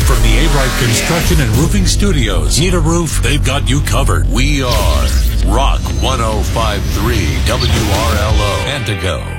from the A-Bright Construction and Roofing Studios. Need a roof? They've got you covered. We are Rock 105.3 WRLO Antigo.